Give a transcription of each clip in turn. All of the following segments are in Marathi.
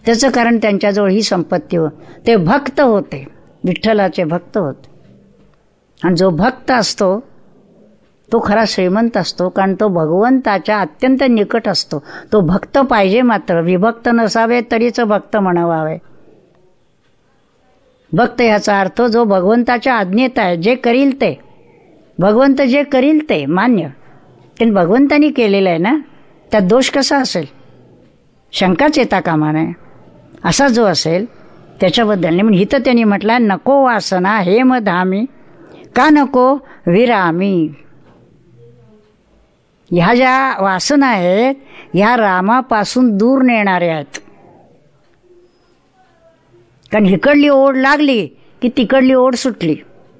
त्याचं कारण त्यांच्याजवळ ही संपत्ती ते भक्त होते, विठ्ठलाचे भक्त होते. आणि जो भक्त असतो तो खरा श्रीमंत असतो, कारण तो भगवंताच्या अत्यंत निकट असतो. तो भक्त पाहिजे, मात्र विभक्त नसावे तरीच भक्त म्हणावावे. भक्त ह्याचा अर्थ जो भगवंताच्या आज्ञेत आहे, जे करील ते, भगवंत जे करील ते मान्य, ते भगवंतानी केलेलं आहे ना, त्यात दोष कसा असेल, शंकाच येता कामा नये. असा जो असेल त्याच्याबद्दल म्हणून इथं त्यांनी म्हटलं, नको वासना हेम धामी, का नको विरामी. ह्या ज्या वासना आहेत ह्या रामापासून दूर नेणाऱ्या आहेत. कारण इकडली ओढ लागली की तिकडली ओढ सुटली.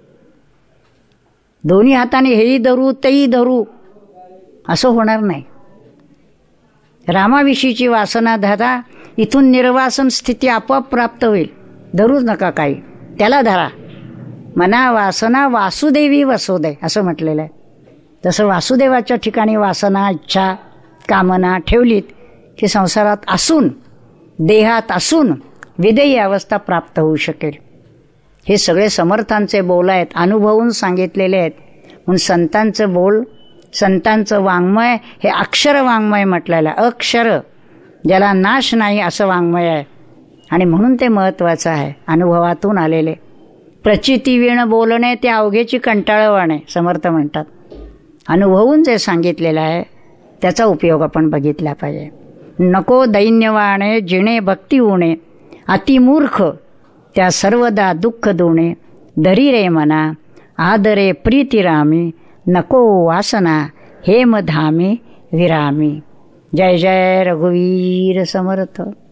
दोन्ही हाताने हेही धरू तेही धरू असं होणार नाही. रामाविषयीची वासना धरा, इथून निर्वासन स्थिती आपोआप प्राप्त होईल. धरूच नका काही, त्याला धरा. मना वासना वासुदेवी वसुदे असं म्हटलेलं आहे. तसं वासुदेवाच्या ठिकाणी वासना, इच्छा, कामना ठेवलीत की संसारात असून, देहात असून विदेही अवस्था प्राप्त होऊ शकेल. हे सगळे समर्थांचे बोल आहेत, अनुभवून सांगितलेले आहेत. म्हणून संतांचं बोल, संतांचं वाङ्मय हे अक्षर वाङ्मय म्हटलेलं आहे. अक्षर ज्याला नाश नाही असं वाङ्मय आहे. आणि म्हणून ते महत्त्वाचं आहे. अनुभवातून आलेले प्रचिती विण बोलणे ते अवघेची कंटाळवाणे समर्थ म्हणतात. अनुभवून जे सांगितलेलं आहे त्याचा उपयोग आपण बघितला पाहिजे. नको दैन्यवाणे जिणे भक्ती उणे, अतिमूर्ख त्या सर्वदा दुःख दोणे. धरी रे मना आदरे प्रीती रामी, नको वासना हेम धामी विरामी. जय जय रघुवीर समर्थ.